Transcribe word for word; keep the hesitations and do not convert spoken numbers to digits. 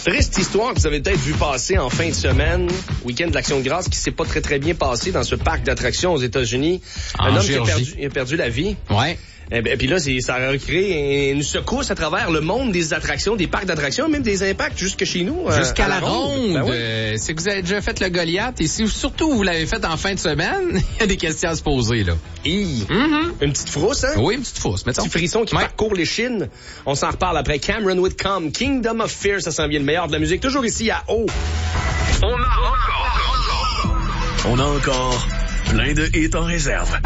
Triste histoire que vous avez peut-être vu passer en fin de semaine, week-end de l'Action de grâce, qui s'est pas très très bien passé dans ce parc d'attractions aux États-Unis. En Un homme Géorgie. qui a perdu, il a perdu la vie. Ouais. Et puis là, c'est, ça a recréé une secousse à travers le monde des attractions, des parcs d'attractions, même des impacts jusque chez nous. Jusqu'à euh, la ronde. Ben oui. euh, c'est que vous avez déjà fait le Goliath et si surtout vous l'avez fait en fin de semaine, il y a des questions à se poser, là. Hi. Mm-hmm. Une petite frousse, hein? Oui, une petite fausse, mettons. Petit frisson qui Ouais. parcourt les chines. On s'en reparle après Cameron Whitcomb, Kingdom of Fear, ça s'en vient le meilleur de la musique. Toujours ici à O. On a encore, on a encore plein de hits en réserve.